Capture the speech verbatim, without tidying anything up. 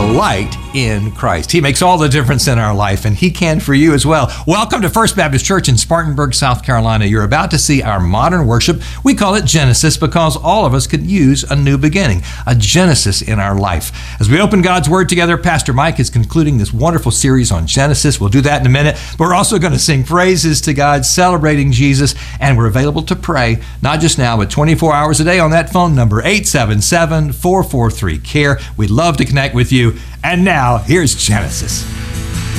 light in Christ. He makes all the difference in our life, and He can for you as well. Welcome to First Baptist Church in Spartanburg, South Carolina. You're about to see our modern worship. We call it Genesis because all of us could use a new beginning, a Genesis in our life. As we open God's Word together, Pastor Mike is concluding this wonderful series on Genesis. We'll do that in a minute, but we're also going to sing praises to God, celebrating Jesus, and we're available to pray, not just now, but twenty-four hours a day on that phone number, eight seven seven, four four three, C A R E. We'd love to connect with you. And now, here's Genesis.